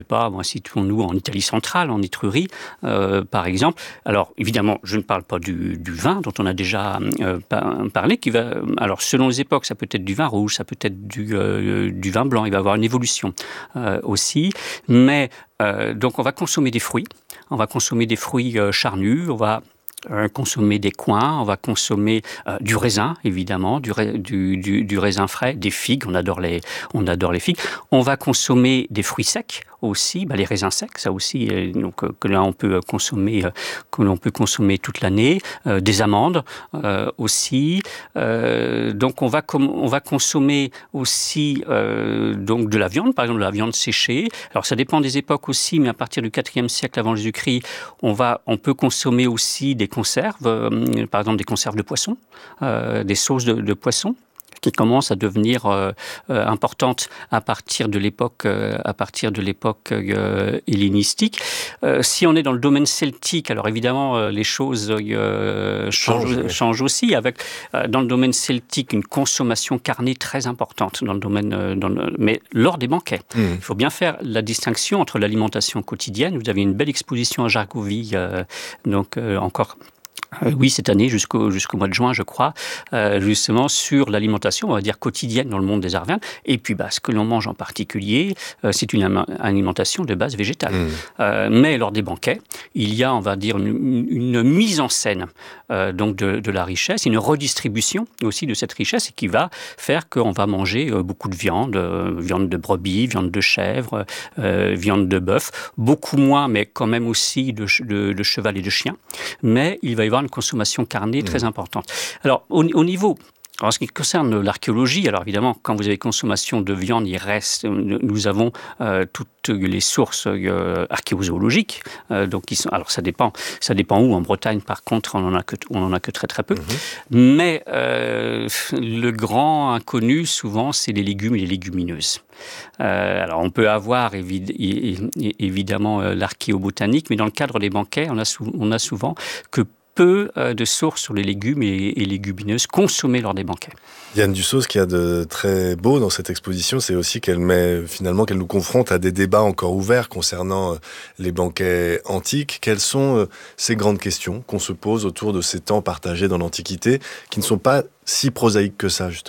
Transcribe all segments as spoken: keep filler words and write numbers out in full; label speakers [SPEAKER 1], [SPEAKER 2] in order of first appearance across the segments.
[SPEAKER 1] Pas, bon, situons-nous en Italie centrale, en Étrurie, euh, par exemple. Alors, évidemment, je ne parle pas du, du vin, dont on a déjà euh, parlé, qui va, alors, selon les époques, ça peut être du vin rouge, ça peut être du, euh, du vin blanc, il va y avoir une évolution euh, aussi, mais, euh, donc, on va consommer des fruits, on va consommer des fruits euh, charnus, on va Euh, consommer des coings, on va consommer euh, du raisin, évidemment, du, du, du, du raisin frais, des figues, on adore les, on adore les figues. On va consommer des fruits secs aussi, bah, les raisins secs, ça aussi, euh, donc, euh, que là on peut consommer, euh, que l'on peut consommer toute l'année, euh, des amandes euh, aussi. Euh, donc on va, com- on va consommer aussi euh, donc de la viande, par exemple de la viande séchée. Alors ça dépend des époques aussi, mais à partir du quatrième siècle avant Jésus-Christ, on, va, on peut consommer aussi des conserves, euh, par exemple des conserves de poisson, euh, des sauces de, de poisson, qui commencent à devenir euh, euh, importantes à partir de l'époque, euh, à partir de l'époque euh, hellénistique. Euh, si on est dans le domaine celtique, alors évidemment euh, les choses euh, changent,
[SPEAKER 2] Change, oui.
[SPEAKER 1] changent aussi. Avec euh, dans le domaine celtique une consommation carnée très importante dans le domaine, euh, dans le, mais lors des banquets. Mmh. Il faut bien faire la distinction entre l'alimentation quotidienne. Vous avez une belle exposition à Jargovie, euh, donc euh, encore. Euh, oui, cette année, jusqu'au, jusqu'au mois de juin, je crois, euh, justement sur l'alimentation, on va dire quotidienne dans le monde des Arvernes. Et puis, bah, ce que l'on mange en particulier, euh, c'est une am- alimentation de base végétale. Mmh. Euh, mais lors des banquets, il y a, on va dire, une, une mise en scène euh, donc de, de la richesse, une redistribution aussi de cette richesse qui va faire qu'on va manger euh, beaucoup de viande, euh, viande de brebis, viande de chèvre, euh, viande de bœuf, beaucoup moins, mais quand même aussi de, de, de cheval et de chien. Mais il va y avoir une consommation carnée très mmh. importante. Alors, au, au niveau... En ce qui concerne l'archéologie, alors évidemment, quand vous avez consommation de viande, il reste, nous avons euh, toutes les sources euh, archéozoologiques. Euh, donc, qui sont, alors ça dépend, ça dépend où. En Bretagne, par contre, on en a que, on en a que très très peu. Mmh. Mais euh, le grand inconnu, souvent, c'est les légumes et les légumineuses. Euh, alors, on peut avoir évi- évidemment euh, l'archéobotanique, mais dans le cadre des banquets, on a, sou- on a souvent que peu de sources sur les légumes et, et légumineuses consommées lors des banquets.
[SPEAKER 2] Yann Dussault, ce qu'il y a de très beau dans cette exposition, c'est aussi qu'elle met, finalement, qu'elle nous confronte à des débats encore ouverts concernant les banquets antiques. Quelles sont ces grandes questions qu'on se pose autour de ces temps partagés dans l'Antiquité, qui ne sont pas si prosaïques que ça, justement ?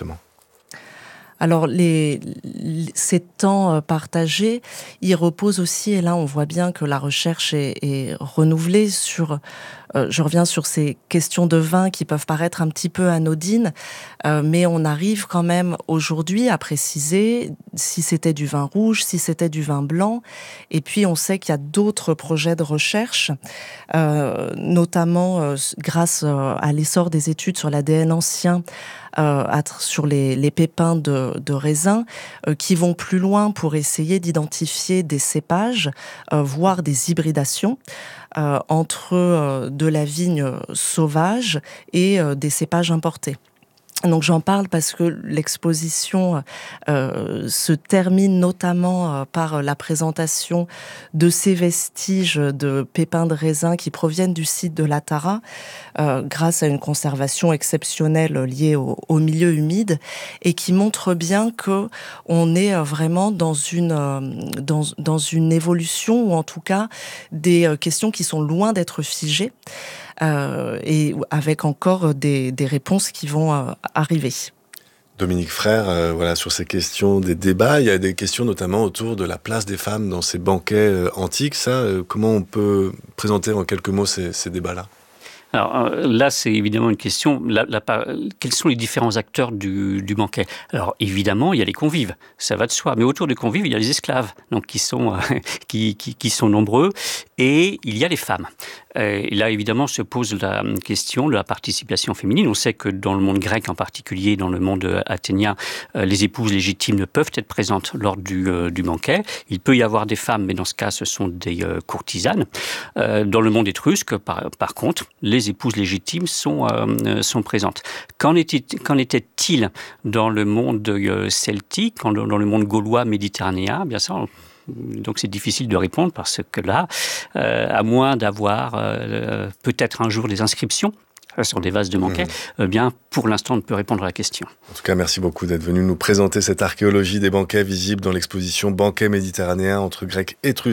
[SPEAKER 3] Alors, les, les, ces temps partagés, ils reposent aussi, et là on voit bien que la recherche est, est renouvelée sur... Euh, je reviens sur ces questions de vin qui peuvent paraître un petit peu anodines, euh, mais on arrive quand même aujourd'hui à préciser si c'était du vin rouge, si c'était du vin blanc. Et puis on sait qu'il y a d'autres projets de recherche, euh, notamment euh, grâce euh, à l'essor des études sur l'A D N ancien, Euh, sur les, les pépins de, de raisin, euh, qui vont plus loin pour essayer d'identifier des cépages, euh, voire des hybridations euh, entre euh, de la vigne sauvage et euh, des cépages importés. Donc j'en parle parce que l'exposition euh, se termine notamment euh, par la présentation de ces vestiges de pépins de raisin qui proviennent du site de la Tara, euh, grâce à une conservation exceptionnelle liée au, au milieu humide, et qui montre bien que on est vraiment dans une euh, dans dans une évolution, ou en tout cas des euh, questions qui sont loin d'être figées. Euh, et avec encore des, des réponses qui vont euh, arriver.
[SPEAKER 2] Dominique Frère, euh, voilà, sur ces questions des débats, il y a des questions notamment autour de la place des femmes dans ces banquets euh, antiques. Ça, euh, comment on peut présenter en quelques mots ces, ces débats-là ?
[SPEAKER 1] Alors là, c'est évidemment une question. La, la, quels sont les différents acteurs du, du banquet ? Alors évidemment, il y a les convives, ça va de soi. Mais autour des convives, il y a les esclaves, donc qui sont euh, qui, qui, qui sont nombreux, et il y a les femmes. Et là, évidemment, se pose la question de la participation féminine. On sait que dans le monde grec en particulier, dans le monde athénien, les épouses légitimes ne peuvent être présentes lors du, euh, du banquet. Il peut y avoir des femmes, mais dans ce cas, ce sont des euh, courtisanes. Euh, dans le monde étrusque, par, par contre, les épouses légitimes sont, euh, sont présentes. Qu'en, était, qu'en était-il dans le monde euh, celtique, dans le, dans le monde gaulois méditerranéen ? Bien sûr. Donc c'est difficile de répondre parce que là, euh, à moins d'avoir euh, peut-être un jour des inscriptions sur des vases de banquet, mmh. eh bien, pour l'instant, on ne peut répondre à la question.
[SPEAKER 2] En tout cas, merci beaucoup d'être venu nous présenter cette archéologie des banquets visible dans l'exposition Banquets méditerranéens entre Grecs et Étrusques